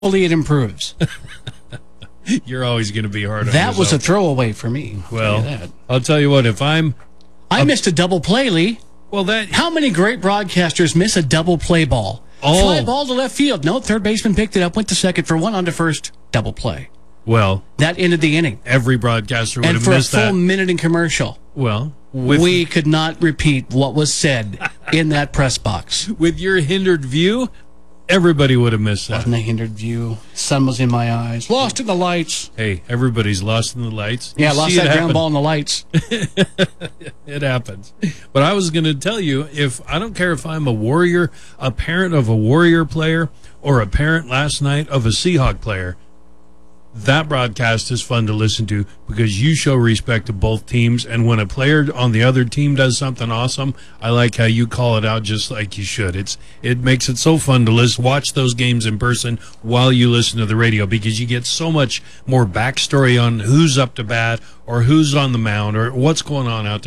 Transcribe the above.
Hopefully it improves. You're always going to be hard on That was a yourself. throwaway for me. Well, I'll tell you what, if I'm... I missed a double play, Lee. Well, that... How many great broadcasters miss a double play ball? Oh. Fly ball to left field. No, third baseman picked it up, went to second for one, on to first. Double play. Well, That ended the inning. every broadcaster would And have for a missed full that. minute in commercial, Well, we could not repeat what was said in that press box. with your hindered view, everybody would have missed that. Wasn't a hindered view. Sun was in my eyes. Lost in the lights. Hey, everybody's lost in the lights. Yeah, You lost see it that ground happen. ball in the lights. It happens. But I was going to tell you, I don't care if I'm a parent of a Warrior player, or a parent last night of a Seahawk player, that broadcast is fun to listen to because you show respect to both teams. And when a player on the other team does something awesome, I like how you call it out just like you should. It makes it so fun to watch those games in person while you listen to the radio, because you get so much more backstory on who's up to bat or who's on the mound or what's going on out there.